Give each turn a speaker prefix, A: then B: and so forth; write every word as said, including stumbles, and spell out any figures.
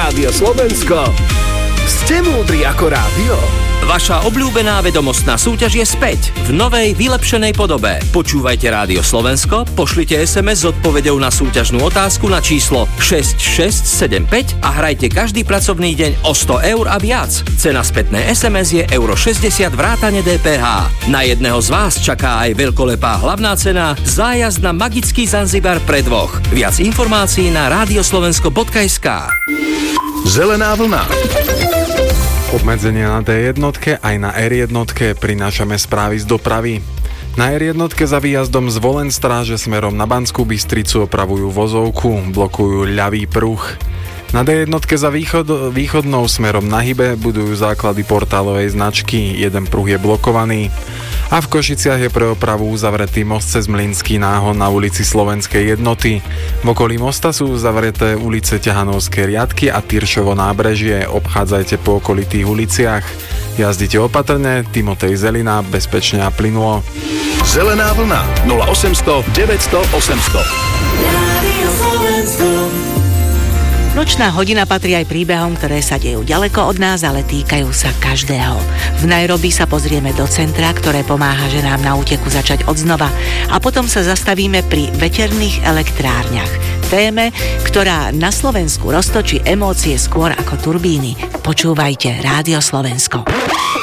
A: Rádio Slovensko. Ste múdri ako rádio.
B: Vaša obľúbená vedomostná súťaž je späť v novej, vylepšenej podobe. Počúvajte Rádio Slovensko, pošlite es em es s odpoveďou na súťažnú otázku na číslo šesť šesť sedem päť a hrajte každý pracovný deň o sto eur a viac. Cena spätnej es em es je euro šesťdesiat vrátane dé pé há. Na jedného z vás čaká aj veľkolepá hlavná cena zájazd na magický Zanzibar pre dvoch. Viac informácií na radioslovensko bodka es ká.
A: Zelená vlna.
C: Obmedzenia na dé jednotke aj na er jednotke prinášame správy z dopravy. Na er jednotke za výjazdom z Volenstráže smerom na Banskú Bystricu opravujú vozovku, blokujú ľavý pruh. Na dé jednotke za východ, východnou smerom na Hybe budujú základy portálovej značky, jeden pruh je blokovaný. A v Košiciach je pre opravu uzavretý most cez Mlynský náhon na ulici Slovenskej jednoty. V okolí mosta sú zavreté ulice Ťahanovské riadky a Tyršovo nábrežie. Obchádzajte po okolitých uliciach. Jazdite opatrne, Timotej Zelina, bezpečne a plynulo.
A: Zelená vlna nula osemsto deväťsto osemsto.
D: Nočná hodina patrí aj príbehom, ktoré sa dejú ďaleko od nás, ale týkajú sa každého. V Nairobi sa pozrieme do centra, ktoré pomáha ženám na úteku začať odznova, a potom sa zastavíme pri veterných elektrárniach. Téme, ktorá na Slovensku roztočí emócie skôr ako turbíny. Počúvajte Rádio Slovensko.